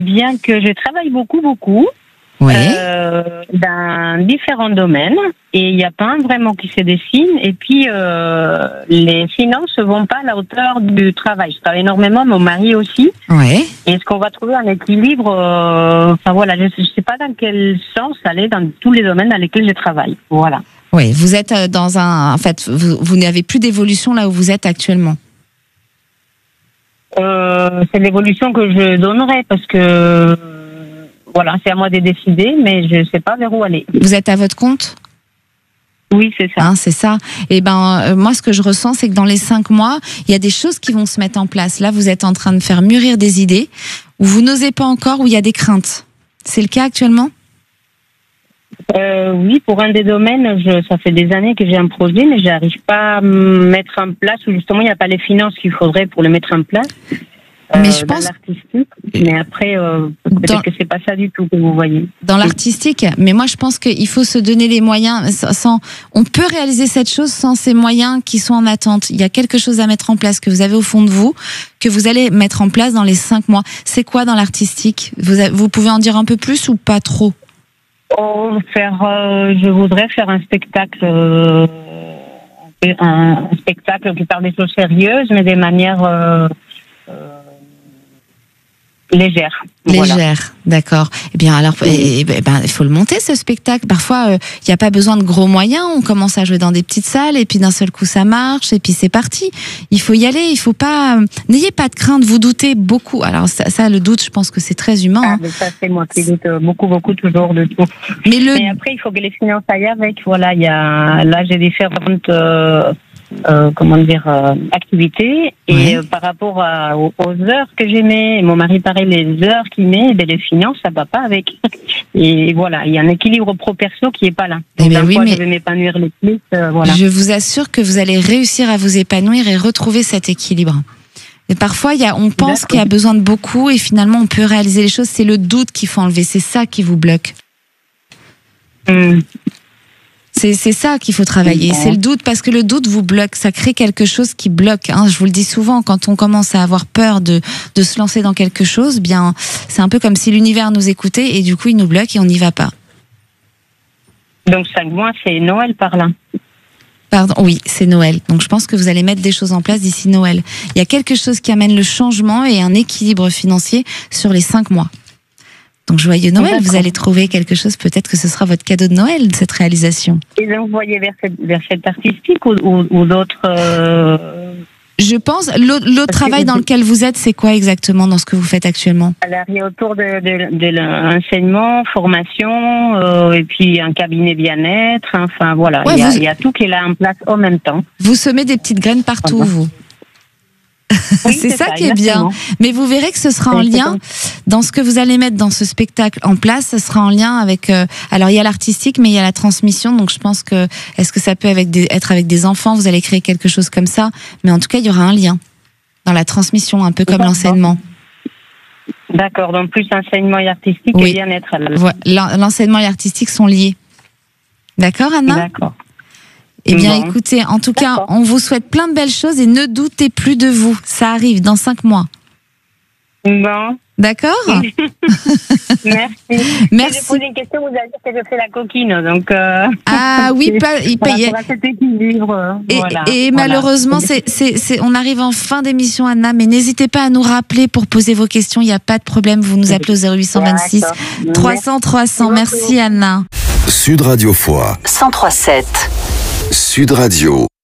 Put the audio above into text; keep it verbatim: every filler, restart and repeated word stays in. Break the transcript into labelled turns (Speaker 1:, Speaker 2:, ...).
Speaker 1: Bien que je travaille beaucoup, beaucoup,
Speaker 2: Oui.
Speaker 1: euh, dans différents domaines, et il n'y a pas un vraiment qui se dessine, et puis euh, les finances ne vont pas à la hauteur du travail. Je travaille énormément, mon mari aussi,
Speaker 2: Oui.
Speaker 1: et est-ce qu'on va trouver un équilibre euh, Enfin voilà, je ne sais pas dans quel sens aller dans tous les domaines dans lesquels je travaille. Voilà.
Speaker 2: Oui, vous êtes euh, dans un... En fait, vous, vous n'avez plus d'évolution là où vous êtes actuellement.
Speaker 1: Euh, c'est l'évolution que je donnerais, parce que voilà, c'est à moi de décider, mais je ne sais pas vers où aller.
Speaker 2: Vous êtes à votre compte ?
Speaker 1: Oui, c'est ça.
Speaker 2: Hein, c'est ça. Et ben, euh, moi, ce que je ressens, c'est que dans les cinq mois, il y a des choses qui vont se mettre en place. Là, vous êtes en train de faire mûrir des idées où vous n'osez pas encore, où il y a des craintes. C'est le cas actuellement ?
Speaker 1: Euh, oui, pour un des domaines, je, ça fait des années que j'ai un projet, mais j'arrive pas à me mettre en place, ou justement, il n'y a pas les finances qu'il faudrait pour le mettre en place.
Speaker 2: Mais
Speaker 1: euh,
Speaker 2: je
Speaker 1: dans
Speaker 2: pense-
Speaker 1: l'artistique. Mais après, euh, peut-être
Speaker 2: Dans-
Speaker 1: que c'est pas ça du tout que vous voyez.
Speaker 2: Dans l'artistique, mais moi je pense qu'il faut se donner les moyens. Sans, on peut réaliser cette chose sans ces moyens qui sont en attente. Il y a quelque chose à mettre en place que vous avez au fond de vous, que vous allez mettre en place dans les cinq mois. C'est quoi dans l'artistique ? vous, a- vous pouvez en dire un peu plus ou pas trop ?
Speaker 1: Oh, faire, euh, je voudrais faire un spectacle, euh, un, un spectacle qui parle des choses sérieuses, mais des manières euh, euh, légères. Voilà.
Speaker 2: Légère, d'accord. Eh bien, alors, eh, eh ben, il faut le monter ce spectacle. Parfois, il euh, n'y a pas besoin de gros moyens. On commence à jouer dans des petites salles et puis d'un seul coup, ça marche et puis c'est parti. Il faut y aller. Il faut pas. euh, N'ayez pas de crainte. Vous doutez beaucoup. Alors ça, ça, le doute, je pense que c'est très humain.
Speaker 1: Ah,
Speaker 2: Hein.
Speaker 1: mais ça, c'est moi qui doute beaucoup, beaucoup toujours de tout.
Speaker 2: Mais le.
Speaker 1: Mais après, il faut que les finances aillent avec. Voilà, il y a, là, j'ai différentes, euh, euh, comment dire, euh, activités. Et
Speaker 2: Ouais.
Speaker 1: euh, par rapport à, aux, aux heures que j'aimais, et mon mari, pareil, les heures qu'il met, ben, les finances, ça va pas avec. Et voilà, il y a un équilibre pro-perso qui est pas là.
Speaker 2: Eh
Speaker 1: Donc,
Speaker 2: ben
Speaker 1: dans
Speaker 2: oui,
Speaker 1: quoi
Speaker 2: mais-
Speaker 1: je vais m'épanouir les plus, euh, voilà.
Speaker 2: Je vous assure que vous allez réussir à vous épanouir et retrouver cet équilibre. Et parfois, il y a, on pense
Speaker 1: D'accord.
Speaker 2: qu'il y a besoin de beaucoup et finalement, on peut réaliser les choses. C'est le doute qu'il faut enlever. C'est ça qui vous bloque.
Speaker 1: Hum.
Speaker 2: C'est, c'est ça qu'il faut travailler. C'est le doute parce que le doute vous bloque. Ça crée quelque chose qui bloque. Hein. Je vous le dis souvent, quand on commence à avoir peur de, de se lancer dans quelque chose, bien, c'est un peu comme si l'univers nous écoutait et du coup, il nous bloque et on n'y va pas.
Speaker 1: Donc, cinq mois, c'est Noël par là.
Speaker 2: Pardon, oui, c'est Noël. Donc je pense que vous allez mettre des choses en place d'ici Noël. Il y a quelque chose qui amène le changement et un équilibre financier sur les cinq mois. Donc joyeux Noël,
Speaker 1: D'accord.
Speaker 2: vous allez trouver quelque chose, peut-être que ce sera votre cadeau de Noël, cette réalisation.
Speaker 1: Et donc, vous voyez vers cette, vers cette artistique ou, ou, ou d'autres... euh,
Speaker 2: Je pense, l'autre, l'autre
Speaker 1: Parce que
Speaker 2: travail
Speaker 1: vous-
Speaker 2: dans lequel vous êtes, c'est quoi exactement dans ce que vous faites actuellement ?
Speaker 1: Alors, il y a autour de, de, de l'enseignement, formation, euh, et puis un cabinet bien-être. Enfin, voilà,
Speaker 2: Ouais,
Speaker 1: il, y a,
Speaker 2: vous-
Speaker 1: il y a tout qui est là en place en même temps.
Speaker 2: Vous semez des petites graines partout,
Speaker 1: Voilà.
Speaker 2: vous.
Speaker 1: Oui,
Speaker 2: c'est, ça, qui est bien.
Speaker 1: exactement.
Speaker 2: Mais vous verrez que ce sera en
Speaker 1: Oui, c'est
Speaker 2: lien
Speaker 1: comme-
Speaker 2: dans ce que vous allez mettre dans ce spectacle en place. Ce sera en lien avec. Euh, alors il y a l'artistique, mais il y a la transmission. Donc je pense que est-ce que ça peut avec des, être avec des enfants ? Vous allez créer quelque chose comme ça. Mais en tout cas, il y aura un lien dans la transmission, un peu comme
Speaker 1: D'accord.
Speaker 2: l'enseignement.
Speaker 1: D'accord, donc plus enseignement et artistique
Speaker 2: Oui.
Speaker 1: et bien-être. alors.
Speaker 2: Voilà, l'en- l'enseignement et l'artistique sont liés. D'accord, Anna ?
Speaker 1: D'accord.
Speaker 2: Eh bien,
Speaker 1: Bon.
Speaker 2: écoutez, en tout cas,
Speaker 1: D'accord.
Speaker 2: on vous souhaite plein de belles choses et ne doutez plus de vous. Ça arrive dans cinq mois.
Speaker 1: Bon,
Speaker 2: D'accord ?
Speaker 1: merci.
Speaker 2: Merci.
Speaker 1: Je pose une question, vous allez dire que je fais la coquine, donc... Euh,
Speaker 2: Ah oui, pas, il
Speaker 1: par
Speaker 2: paye.
Speaker 1: rapport à cet équilibre,
Speaker 2: Et,
Speaker 1: voilà.
Speaker 2: et
Speaker 1: voilà.
Speaker 2: malheureusement, c'est, c'est, c'est, on arrive en fin d'émission, Anna, mais n'hésitez pas à nous rappeler pour poser vos questions. Il n'y a pas de problème. Vous nous appelez au zéro huit cent vingt-six
Speaker 1: D'accord.
Speaker 2: trois cents trois cents.
Speaker 1: Merci beaucoup.
Speaker 2: Merci, Anna.
Speaker 3: Sud Radio Foix.
Speaker 4: cent trois sept.
Speaker 3: Sud Radio.